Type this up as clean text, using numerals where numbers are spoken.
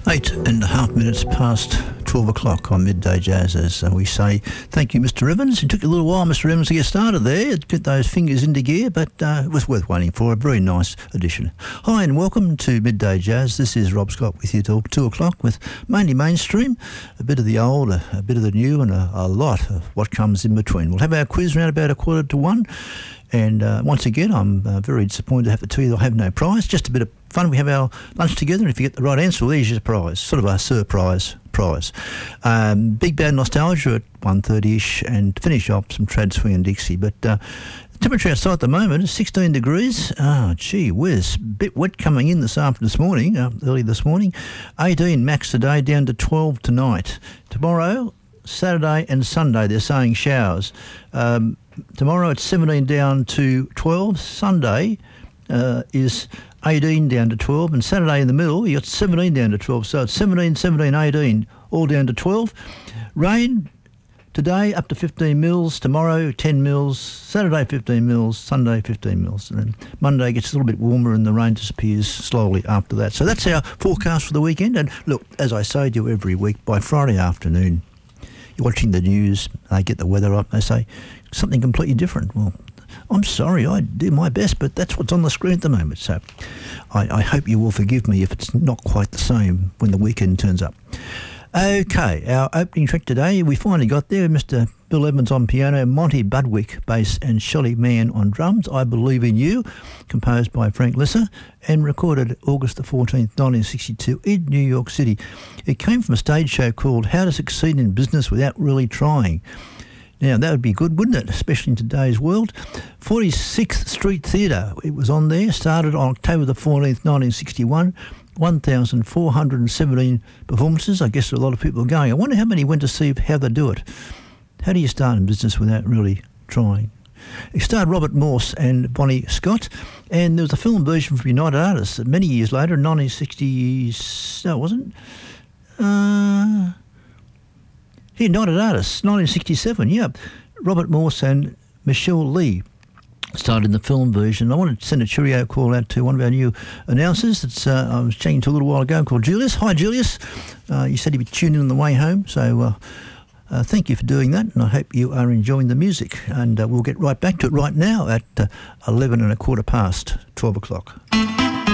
8.5 minutes past 12 o'clock on Midday Jazz, as we say. Thank you, Mr. Evans. It took a little while, Mr. Evans, to get started there, get those fingers into gear, but it was worth waiting for. A very nice addition. Hi and welcome to Midday Jazz. This is Rob Scott with you till 2 o'clock with mainly mainstream, a bit of the old, a bit of the new, and a lot of what comes in between. We'll have our quiz around about 1:45. And once again, I'm very disappointed to have to tell you that I have no prize. Just a bit of fun. We have our lunch together, and if you get the right answer, well, there's your prize. Sort of a surprise prize. Big Band Nostalgia at 1:30ish, and finish off some Trad Swing and Dixie. But the temperature outside at the moment is 16 degrees. Oh, gee whiz. Bit wet coming in this morning, early this morning. 18 max today, down to 12 tonight. Tomorrow, Saturday and Sunday, they're saying showers. Tomorrow it's 17 down to 12. Sunday is 18 down to 12. And Saturday in the middle, you got 17 down to 12. So it's 17, 17, 18, all down to 12. Rain today up to 15 mils. Tomorrow 10 mils. Saturday 15 mils. Sunday 15 mils. And then Monday gets a little bit warmer and the rain disappears slowly after that. So that's our forecast for the weekend. And look, as I say to you every week, by Friday afternoon, you're watching the news, they get the weather up, they say something completely different. Well, I'm sorry, I do my best, but that's what's on the screen at the moment. So I hope you will forgive me if it's not quite the same when the weekend turns up. Okay, our opening track today, we finally got there. Mr. Bill Evans on piano, Monty Budwick bass, and Shelley Mann on drums. I Believe in You, composed by Frank Lesser and recorded August the 14th, 1962 in New York City. It came from a stage show called How to Succeed in Business Without Really Trying. Now, that would be good, wouldn't it? Especially in today's world. 46th Street Theatre, it was on there, started on October the 14th, 1961. 1,417 performances. I guess a lot of people are going. I wonder how many went to see how they do it. How do you start in business without really trying? It starred Robert Morse and Bonnie Scott, and there was a film version from United Artists many years later in 1960s. No, it wasn't. United Artists, 1967. Yeah, Robert Morse and Michelle Lee started in the film version. I wanted to send a cheerio call out to one of our new announcers. It's I was chatting to a little while ago, called Julius. Hi, Julius. You said he'd be tuning in on the way home, so thank you for doing that, and I hope you are enjoying the music. And we'll get right back to it right now at 11 and a quarter past 12 o'clock.